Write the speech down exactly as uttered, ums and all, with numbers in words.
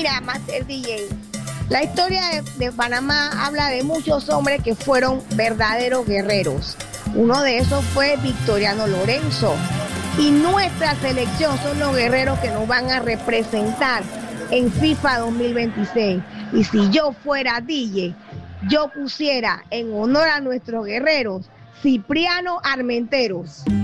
Mira, Master D J, la historia de, de Panamá habla de muchos hombres que fueron verdaderos guerreros. Uno de esos fue Victoriano Lorenzo. Y nuestra selección son los guerreros que nos van a representar en FIFA dos mil veintiséis. Y si yo fuera D J, yo pusiera en honor a nuestros guerreros Cipriano Armenteros.